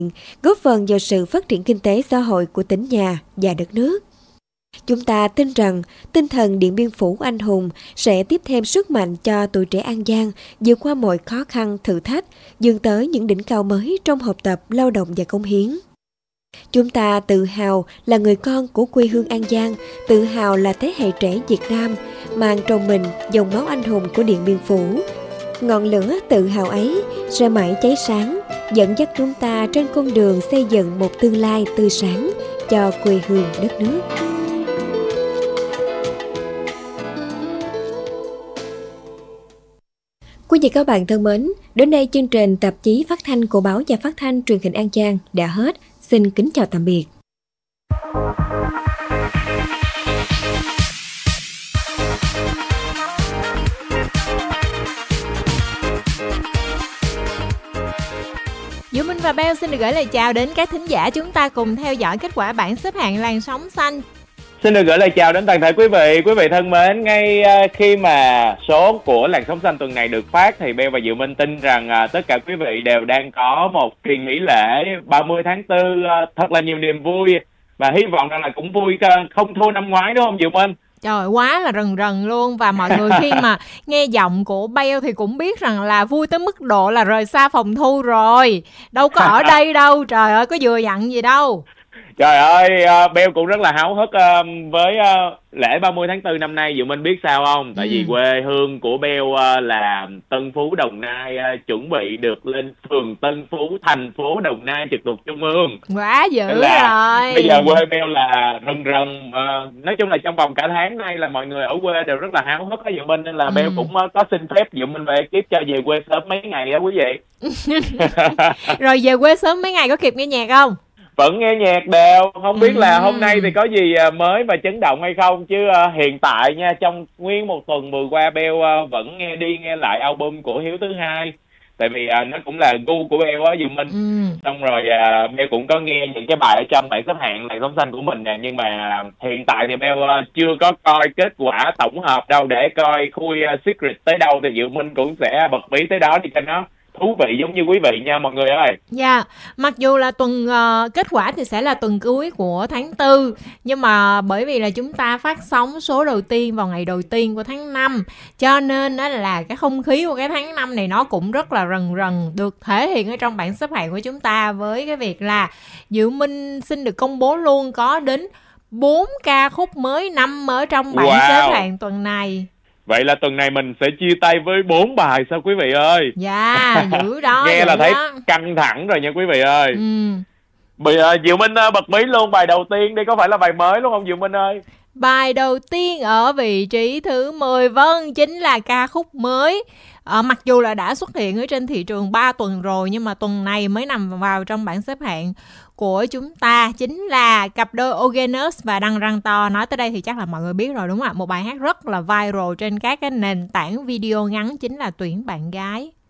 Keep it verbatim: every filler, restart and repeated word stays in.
góp phần vào sự phát triển kinh tế xã hội của tỉnh nhà và đất nước. Chúng ta tin rằng tinh thần Điện Biên Phủ anh hùng sẽ tiếp thêm sức mạnh cho tuổi trẻ An Giang vượt qua mọi khó khăn, thử thách, vươn tới những đỉnh cao mới trong học tập, lao động và cống hiến. Chúng ta tự hào là người con của quê hương An Giang, tự hào là thế hệ trẻ Việt Nam, mang trong mình dòng máu anh hùng của Điện Biên Phủ. Ngọn lửa tự hào ấy sẽ mãi cháy sáng, dẫn dắt chúng ta trên con đường xây dựng một tương lai tươi sáng cho quê hương đất nước. Quý vị các bạn thân mến, đến đây chương trình tạp chí phát thanh của Báo và Phát thanh Truyền hình An Giang đã hết. Xin kính chào tạm biệt. Diệu Minh và Bell xin được gửi lời chào đến các thính giả, chúng ta cùng theo dõi kết quả bảng xếp hạng làn sóng xanh. Xin được gửi lời chào đến toàn thể quý vị, quý vị thân mến. Ngay khi mà số của làn sóng xanh tuần này được phát thì Bell và Diệu Minh tin rằng tất cả quý vị đều đang có một kỳ nghỉ lễ ba mươi tháng tư thật là nhiều niềm vui, và hy vọng rằng là cũng vui không thua năm ngoái, đúng không Diệu Minh? Trời, quá là rần rần luôn. Và mọi người khi mà nghe giọng của Bell thì cũng biết rằng là vui tới mức độ là rời xa phòng thu rồi. Đâu có ở đây đâu, trời ơi, có vừa dặn gì đâu. Trời ơi, uh, Bell cũng rất là háo hức uh, với uh, lễ ba mươi tháng tư năm nay. Diệu Minh biết sao không? Tại ừ. vì quê hương của Bell uh, là Tân Phú, Đồng Nai, uh, chuẩn bị được lên phường Tân Phú, thành phố Đồng Nai trực thuộc trung ương. Quá dữ rồi. Bây giờ quê Bell là rần rần. Uh, nói chung là trong vòng cả tháng nay là mọi người ở quê đều rất là háo hức đó Diệu Minh, nên là ừ. Bell cũng uh, có xin phép Diệu Minh về ekip cho về quê sớm mấy ngày đó quý vị. Rồi về quê sớm mấy ngày có kịp nghe nhạc không? Vẫn nghe nhạc đều, không biết là hôm nay thì có gì mới và chấn động hay không, chứ uh, hiện tại nha, trong nguyên một tuần vừa qua Bell uh, vẫn nghe đi nghe lại album của Hiếu thứ hai, tại vì uh, nó cũng là gu của Bell á Diệu Minh. ừ. Xong rồi uh, Bell cũng có nghe những cái bài ở trong bảng xếp hạng làn sóng xanh của mình nè, nhưng mà hiện tại thì Bell uh, chưa có coi kết quả tổng hợp đâu, để coi khui uh, secret tới đâu thì Diệu Minh cũng sẽ bật mí tới đó đi cho nó thú vị giống như quý vị nha mọi người ơi. Dạ, yeah. Mặc dù là tuần uh, kết quả thì sẽ là tuần cuối của tháng tư, nhưng mà bởi vì là chúng ta phát sóng số đầu tiên vào ngày đầu tiên của tháng năm, cho nên đó là cái không khí của cái tháng năm này nó cũng rất là rần rần được thể hiện ở trong bảng xếp hạng của chúng ta, với cái việc là Diệu Minh xin được công bố luôn có đến bốn ca khúc mới nằm ở trong bảng wow. xếp hạng tuần này. Vậy là tuần này mình sẽ chia tay với bốn bài sao quý vị ơi? Dạ, dữ đó. Nghe là thấy đó. căng thẳng rồi nha quý vị ơi. Ừ. Bây giờ Diệu Minh bật mí luôn bài đầu tiên đi, có phải là bài mới đúng không Diệu Minh ơi? Bài đầu tiên ở vị trí thứ mười, vâng, chính là ca khúc mới. À, mặc dù là đã xuất hiện ở trên thị trường ba tuần rồi, nhưng mà tuần này mới nằm vào trong bảng xếp hạng của chúng ta, chính là cặp đôi Ogenes và Đăng Răng To. Nói tới đây thì chắc là mọi người biết rồi đúng không ạ? Một bài hát rất là viral trên các cái nền tảng video ngắn, chính là Tuyển Bạn Gái.